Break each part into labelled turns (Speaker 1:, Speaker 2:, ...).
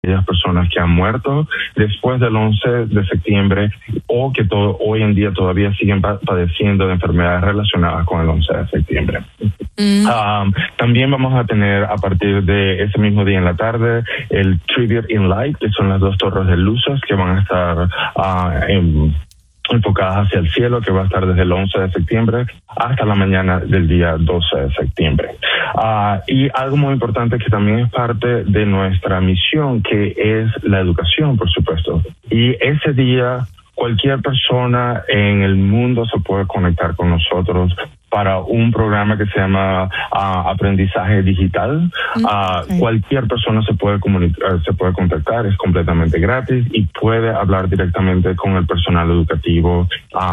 Speaker 1: aquellas personas que han muerto después del 11 de septiembre o que hoy en día todavía siguen padeciendo de enfermedades relacionadas con el 11 de septiembre. También vamos a tener a partir de ese mismo día en la tarde el Tribute in Light, que son las 2 torres de luces que van a estar enfocadas hacia el cielo, que va a estar desde el 11 de septiembre hasta la mañana del día 12 de septiembre. Y algo muy importante que también es parte de nuestra misión, que es la educación, por supuesto. Y ese día cualquier persona en el mundo se puede conectar con nosotros para un programa que se llama aprendizaje digital. Cualquier persona se puede contactar, es completamente gratis y puede hablar directamente con el personal educativo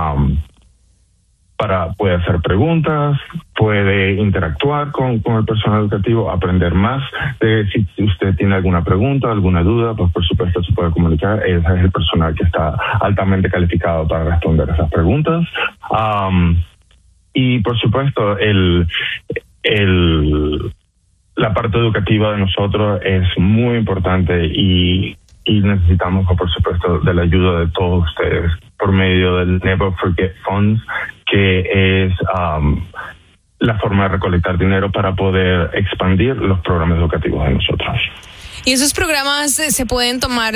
Speaker 1: puede hacer preguntas, puede interactuar con el personal educativo, aprender más. Si usted tiene alguna pregunta, alguna duda, pues por supuesto se puede comunicar. Ese es el personal que está altamente calificado para responder esas preguntas. Y por supuesto, la parte educativa de nosotros es muy importante y necesitamos, por supuesto, de la ayuda de todos ustedes por medio del Never Forget Funds, que es la forma de recolectar dinero para poder expandir los programas educativos de nosotros.
Speaker 2: ¿Y esos programas se pueden tomar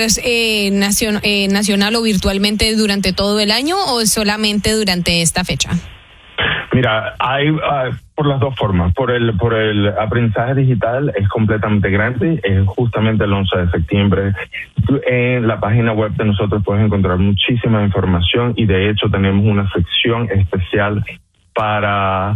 Speaker 2: nacional o virtualmente durante todo el año o solamente durante esta fecha?
Speaker 1: Mira, hay por las dos formas. Por el aprendizaje digital es completamente gratis, es justamente el 11 de septiembre. En la página web de nosotros puedes encontrar muchísima información y de hecho tenemos una sección especial para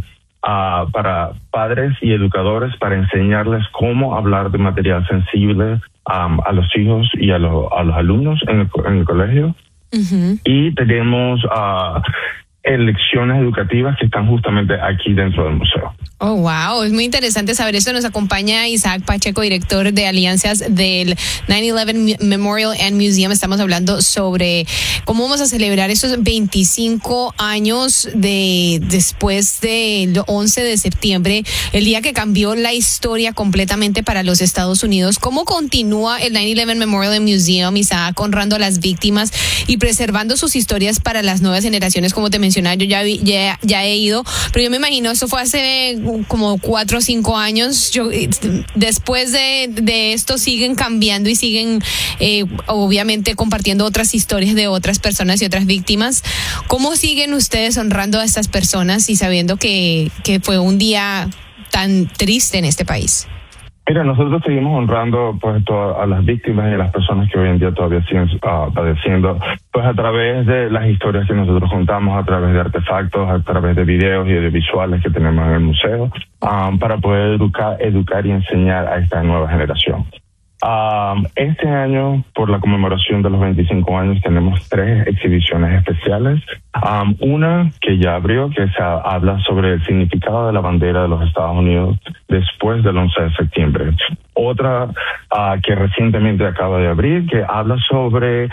Speaker 1: padres y educadores para enseñarles cómo hablar de material sensible a los hijos y a los alumnos en el colegio. Uh-huh. Y tenemos lecciones educativas que están justamente aquí dentro del museo.
Speaker 2: Oh, wow, es muy interesante saber esto. Nos acompaña Isaac Pacheco, director de alianzas del 9/11 Memorial and Museum. Estamos hablando sobre cómo vamos a celebrar esos 25 años después del 11 de septiembre, el día que cambió la historia completamente para los Estados Unidos. ¿Cómo continúa el 9/11 Memorial and Museum, Isaac, honrando a las víctimas y preservando sus historias para las nuevas generaciones? Como te mencionaba, yo ya he ido, pero yo me imagino, esto fue hace como 4 o 5 años. Después de esto siguen cambiando y siguen obviamente compartiendo otras historias de otras personas y otras víctimas. ¿Cómo siguen ustedes honrando a estas personas y sabiendo que fue un día tan triste en este país?
Speaker 1: Mira, nosotros seguimos honrando pues a las víctimas y a las personas que hoy en día todavía siguen padeciendo, pues a través de las historias que nosotros contamos, a través de artefactos, a través de videos y de visuales que tenemos en el museo, para poder educar y enseñar a esta nueva generación. Este año, por la conmemoración de los 25 años, tenemos 3 exhibiciones especiales. Una que ya abrió, que habla sobre el significado de la bandera de los Estados Unidos después del 11 de septiembre. Otra que recientemente acaba de abrir, que habla sobre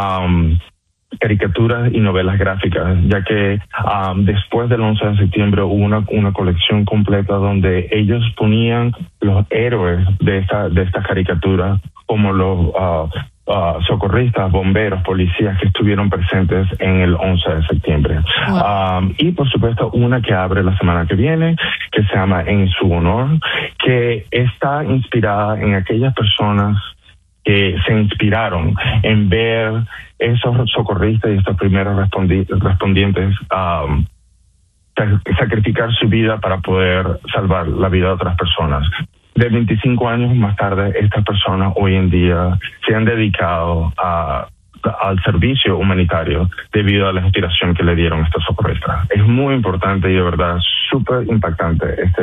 Speaker 1: caricaturas y novelas gráficas, ya que después del 11 de septiembre hubo una colección completa donde ellos ponían los héroes de esta caricatura como los socorristas, bomberos, policías que estuvieron presentes en el 11 de septiembre. Wow. Y por supuesto una que abre la semana que viene, que se llama En su honor, que está inspirada en aquellas personas que se inspiraron en ver esos socorristas y estos primeros respondientes sacrificar su vida para poder salvar la vida de otras personas. De 25 años más tarde, estas personas hoy en día se han dedicado al servicio humanitario debido a la inspiración que le dieron estos socorristas. Es muy importante y de verdad súper impactante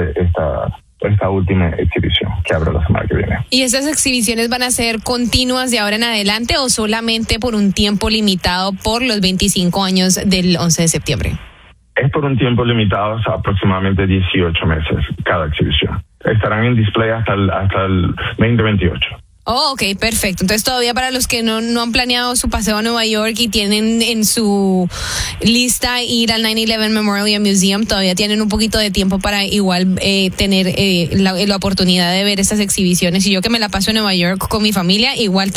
Speaker 1: esta última exhibición que abre la semana que viene.
Speaker 2: ¿Y esas exhibiciones van a ser continuas de ahora en adelante o solamente por un tiempo limitado por los 25 años del 11 de septiembre?
Speaker 1: Es por un tiempo limitado, aproximadamente 18 meses cada exhibición. Estarán en display hasta el 2028.
Speaker 2: Oh, ok, perfecto. Entonces todavía para los que no han planeado su paseo a Nueva York y tienen en su lista ir al 9/11 Memorial Museum, todavía tienen un poquito de tiempo para igual tener la oportunidad de ver estas exhibiciones. Y yo que me la paso en Nueva York con mi familia, igual